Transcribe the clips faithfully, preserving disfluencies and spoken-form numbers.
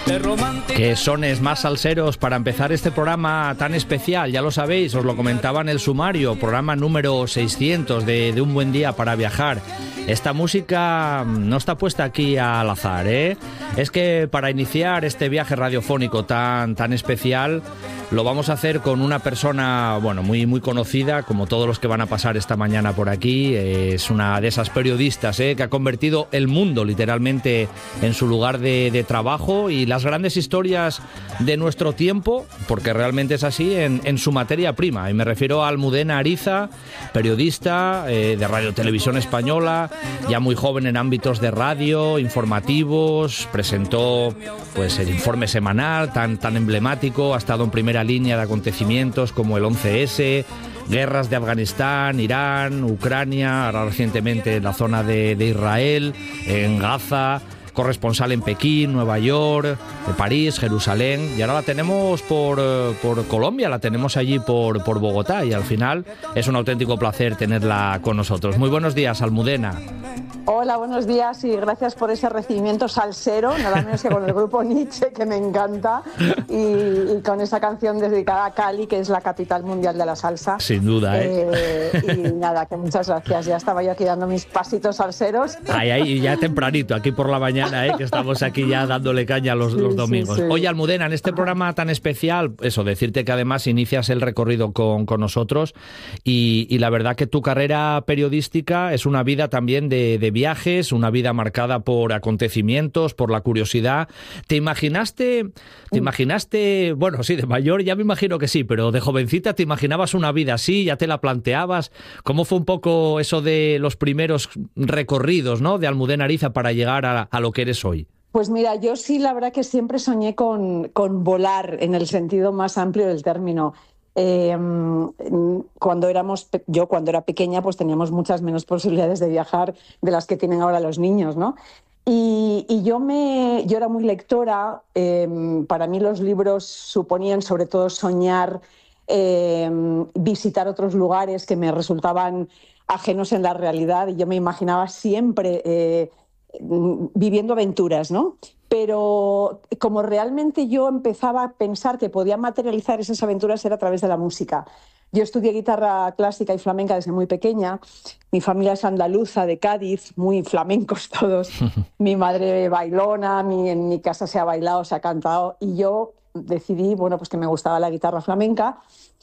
Qué sones más salseros para empezar este programa tan especial, ya lo sabéis, os lo comentaba en el sumario, programa número seiscientos de, de Un Buen Día para Viajar. Esta música no está puesta aquí al azar, ¿eh? Es que para iniciar este viaje radiofónico tan, tan especial, lo vamos a hacer con una persona, bueno, muy, muy conocida, como todos los que van a pasar esta mañana por aquí. Es una de esas periodistas, ¿eh?, que ha convertido el mundo literalmente en su lugar de, de trabajo y las grandes historias de nuestro tiempo, porque realmente es así, en, en su materia prima. Y me refiero a Almudena Ariza, periodista eh, de Radio Televisión Española, ya muy joven en ámbitos de radio, informativos, presentó pues el informe semanal tan, tan emblemático, ha estado en primera línea de acontecimientos como el once ese, guerras de Afganistán, Irán, Ucrania, ahora recientemente en la zona de, de Israel, en Gaza, corresponsal en Pekín, Nueva York, de París, Jerusalén, y ahora la tenemos por, por Colombia, la tenemos allí por, por Bogotá, y al final es un auténtico placer tenerla con nosotros. Muy buenos días, Almudena. Hola, buenos días y gracias por ese recibimiento salsero, nada menos que con el grupo Nietzsche, que me encanta, y, y con esa canción dedicada a Cali, que es la capital mundial de la salsa. Sin duda, ¿eh? eh y nada, que muchas gracias. Ya estaba yo aquí dando mis pasitos salseros. Ay, ay, ya tempranito, aquí por la mañana, ¿eh?, que estamos aquí ya dándole caña los, sí, los domingos. Sí, sí. Oye, Almudena, en este programa tan especial, eso, decirte que además inicias el recorrido con, con nosotros y, y la verdad que tu carrera periodística es una vida también de, de viajes, una vida marcada por acontecimientos, por la curiosidad. ¿Te imaginaste, te imaginaste, bueno, sí, de mayor ya me imagino que sí, pero de jovencita te imaginabas una vida así, ya te la planteabas? ¿Cómo fue un poco eso de los primeros recorridos, ¿no?, de Almudena Ariza para llegar a, a lo que eres hoy? Pues mira, yo sí, la verdad que siempre soñé con, con volar en el sentido más amplio del término. Eh, cuando éramos, yo cuando era pequeña pues teníamos muchas menos posibilidades de viajar de las que tienen ahora los niños, ¿no? Y, y yo, me, yo era muy lectora, eh, para mí los libros suponían sobre todo soñar, eh, visitar otros lugares que me resultaban ajenos en la realidad, y yo me imaginaba siempre eh, viviendo aventuras, ¿no? Pero como realmente yo empezaba a pensar que podía materializar esas aventuras era a través de la música. Yo estudié guitarra clásica y flamenca desde muy pequeña. Mi familia es andaluza, de Cádiz, muy flamencos todos. Mi madre bailona, mi, en mi casa se ha bailado, se ha cantado. Y yo decidí, bueno, pues que me gustaba la guitarra flamenca.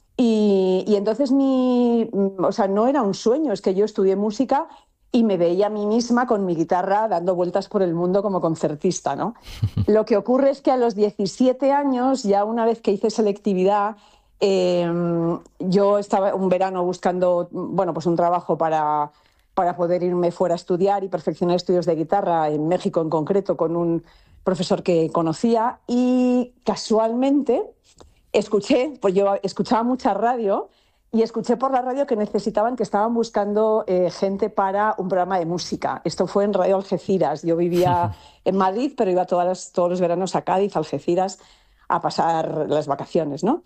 Y, y entonces mi, o sea, no era un sueño, es que yo estudié música y me veía a mí misma con mi guitarra dando vueltas por el mundo como concertista, ¿no? Lo que ocurre es que a los diecisiete años, ya una vez que hice selectividad, eh, yo estaba un verano buscando, bueno, pues un trabajo para, para poder irme fuera a estudiar y perfeccionar estudios de guitarra, en México en concreto, con un profesor que conocía, y casualmente escuché, pues yo escuchaba mucha radio, y escuché por la radio que necesitaban, que estaban buscando eh, gente para un programa de música. Esto fue en Radio Algeciras. Yo vivía en Madrid, pero iba todas las, todos los veranos a Cádiz, Algeciras, a pasar las vacaciones, ¿no?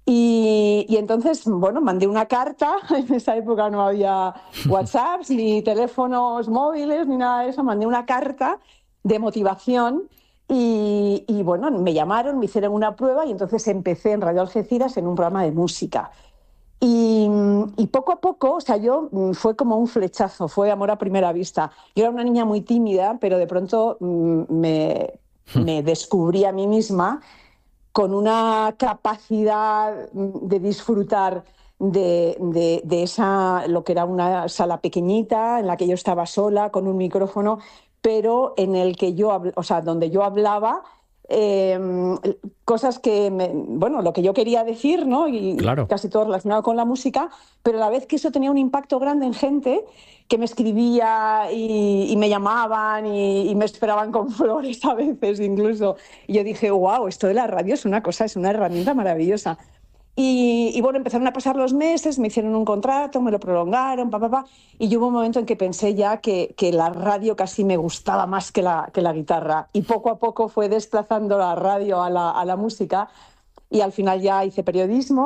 Y, y entonces, bueno, mandé una carta. En esa época no había WhatsApps, ni teléfonos móviles, ni nada de eso. Mandé una carta de motivación y, y, bueno, me llamaron, me hicieron una prueba y entonces empecé en Radio Algeciras en un programa de música. Y, y poco a poco, o sea, yo fue como un flechazo, fue amor a primera vista. Yo era una niña muy tímida, pero de pronto me, me descubrí a mí misma con una capacidad de disfrutar de, de, de esa, lo que era una sala pequeñita en la que yo estaba sola con un micrófono, pero en el que yo, o sea, donde yo hablaba Eh, cosas que, me, bueno, lo que yo quería decir, ¿no? Y claro, casi todo relacionado con la música, pero a la vez que eso tenía un impacto grande en gente que me escribía y, y me llamaban y, y me esperaban con flores a veces incluso. Y yo dije, wow, esto de la radio es una cosa, es una herramienta maravillosa. Y, y bueno, empezaron a pasar los meses, me hicieron un contrato, me lo prolongaron, pa, pa, pa, y hubo un momento en que pensé ya que, que la radio casi me gustaba más que la, que la guitarra. Y poco a poco fue desplazando la radio a la, a la música, y al final ya hice periodismo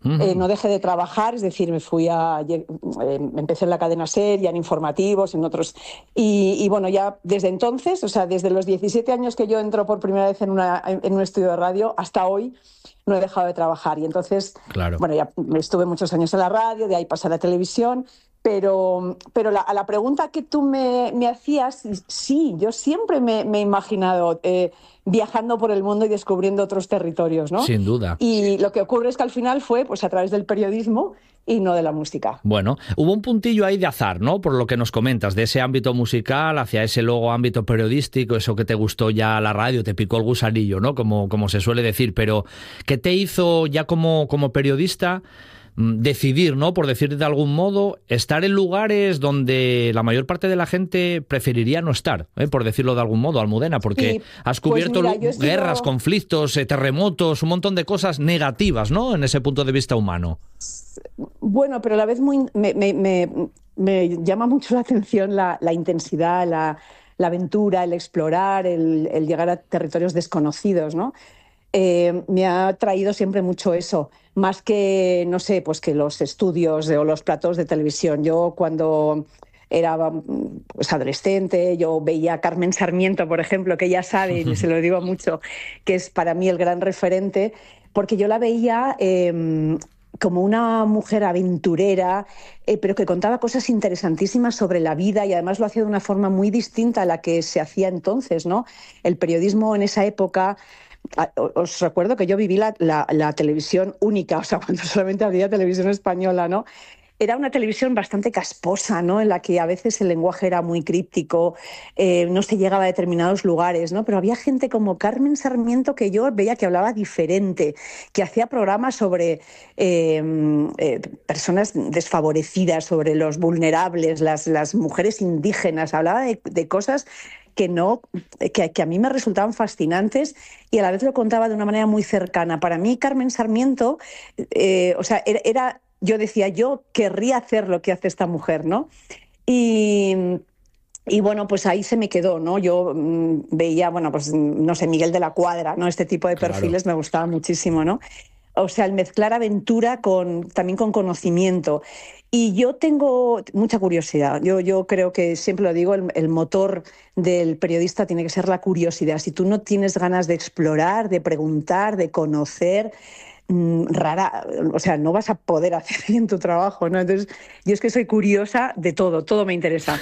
Uh-huh. Eh, no dejé de trabajar, es decir, me fui a... Eh, empecé en la cadena SER, ya en informativos, en otros... Y, y bueno, ya desde entonces, o sea, desde los diecisiete años que yo entro por primera vez en, una, en un estudio de radio, hasta hoy no he dejado de trabajar. Y entonces, claro. bueno, ya estuve muchos años en la radio, de ahí pasé a la televisión... Pero, pero la, a la pregunta que tú me, me hacías, sí, yo siempre me, me he imaginado eh, viajando por el mundo y descubriendo otros territorios, ¿no? Sin duda. Y lo que ocurre es que al final fue pues a través del periodismo y no de la música. Bueno, hubo un puntillo ahí de azar, ¿no? Por lo que nos comentas, de ese ámbito musical hacia ese luego ámbito periodístico, eso que te gustó ya la radio, te picó el gusanillo, ¿no? Como, como se suele decir, pero ¿qué te hizo ya como, como periodista decidir, ¿no? Por decir de algún modo, estar en lugares donde la mayor parte de la gente preferiría no estar, ¿eh? Por decirlo de algún modo, Almudena, porque sí, has cubierto pues mira, guerras, sido... conflictos, eh, terremotos, un montón de cosas negativas, ¿no? En ese punto de vista humano. Bueno, pero a la vez muy, me, me, me, me llama mucho la atención la, la intensidad, la, la aventura, el explorar, el, el llegar a territorios desconocidos, ¿no? Eh, me ha traído siempre mucho eso, más que, no sé, pues que los estudios de, o los platos de televisión. Yo cuando era pues, adolescente, yo veía a Carmen Sarmiento, por ejemplo, que ella sabe, y se lo digo mucho, que es para mí el gran referente, porque yo la veía eh, como una mujer aventurera, eh, pero que contaba cosas interesantísimas sobre la vida y además lo hacía de una forma muy distinta a la que se hacía entonces, ¿no? El periodismo en esa época... Os recuerdo que yo viví la, la, la televisión única, o sea, cuando solamente había televisión española, ¿no? Era una televisión bastante casposa, ¿no? En la que a veces el lenguaje era muy críptico, eh, no se llegaba a determinados lugares, ¿no? Pero había gente como Carmen Sarmiento que yo veía que hablaba diferente, que hacía programas sobre eh, eh, personas desfavorecidas, sobre los vulnerables, las, las mujeres indígenas, hablaba de, de cosas... que no que, que a mí me resultaban fascinantes y a la vez lo contaba de una manera muy cercana. Para mí, Carmen Sarmiento, eh, o sea, era, era, yo decía, yo querría hacer lo que hace esta mujer, ¿no? Y... Y bueno, pues ahí se me quedó, ¿no? Yo mmm, veía, bueno, pues no sé, Miguel de la Cuadra, ¿no? Este tipo de perfiles claro. Me gustaba muchísimo, ¿no? O sea, el mezclar aventura con, también con conocimiento. Y yo tengo mucha curiosidad. Yo, yo creo que, siempre lo digo, el, el motor del periodista tiene que ser la curiosidad. Si tú no tienes ganas de explorar, de preguntar, de conocer... rara, o sea, no vas a poder hacer bien tu trabajo, ¿no? Entonces, yo es que soy curiosa de todo, todo me interesa.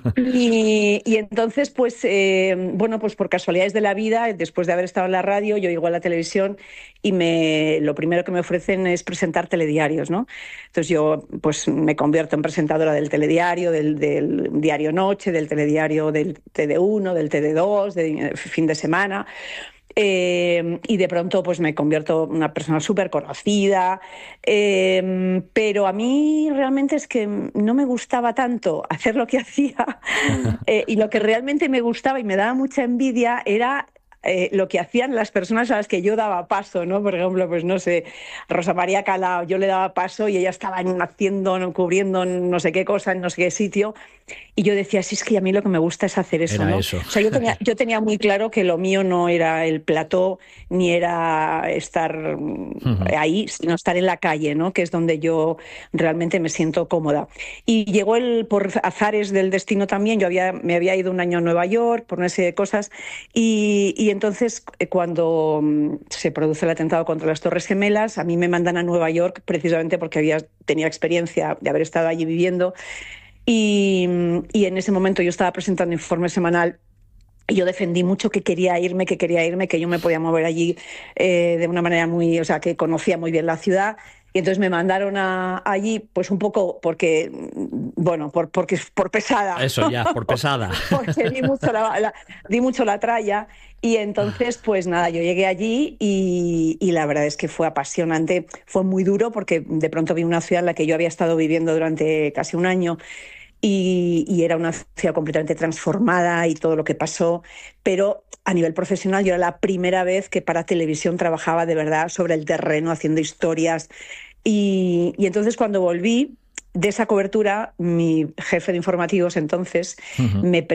Y, y entonces, pues, eh, bueno, pues por casualidades de la vida, después de haber estado en la radio, yo llego a la televisión y me, lo primero que me ofrecen es presentar telediarios, ¿no? Entonces yo, pues, me convierto en presentadora del telediario, del, del Diario Noche, del telediario del T D uno, del T D dos, de fin de semana... Eh, y de pronto pues me convierto en una persona súper conocida, eh, pero a mí realmente es que no me gustaba tanto hacer lo que hacía eh, y lo que realmente me gustaba y me daba mucha envidia era... Eh, lo que hacían las personas a las que yo daba paso, ¿no? Por ejemplo, pues no sé, Rosa María Calao, yo le daba paso y ella estaba haciendo, ¿no? Cubriendo no sé qué cosa en no sé qué sitio. Y yo decía, sí, es que a mí lo que me gusta es hacer eso, era ¿no? Eso. O sea, yo tenía, yo tenía muy claro que lo mío no era el plató, ni era estar uh-huh. ahí, sino estar en la calle, ¿no? Que es donde yo realmente me siento cómoda. Y llegó el, por azares del destino también, yo había, me había ido un año a Nueva York por una serie de cosas, y, y entonces cuando se produce el atentado contra las Torres Gemelas, a mí me mandan a Nueva York precisamente porque había, tenía experiencia de haber estado allí viviendo. Y, y en ese momento yo estaba presentando informe semanal y yo defendí mucho que quería irme, que quería irme, que yo me podía mover allí eh, de una manera muy, o sea, que conocía muy bien la ciudad. Y entonces me mandaron a, allí, pues un poco porque, bueno, por, porque, por pesada. Eso ya, por pesada. Porque di mucho la, la, di mucho la tralla. Y entonces, pues nada, yo llegué allí y, y la verdad es que fue apasionante. Fue muy duro porque de pronto vi una ciudad en la que yo había estado viviendo durante casi un año. Y, y era una ciudad completamente transformada y todo lo que pasó, pero a nivel profesional yo era la primera vez que para televisión trabajaba de verdad sobre el terreno, haciendo historias, y, y entonces cuando volví de esa cobertura, mi jefe de informativos entonces uh-huh. me,